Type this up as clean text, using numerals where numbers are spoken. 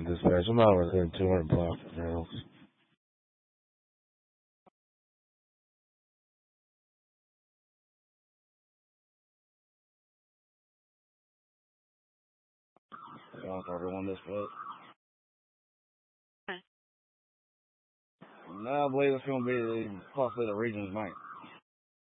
dispatch. I'm not within 200 blocks of your house. John Carter 1 dispatch. No, I believe it's going to be possibly the Regions night.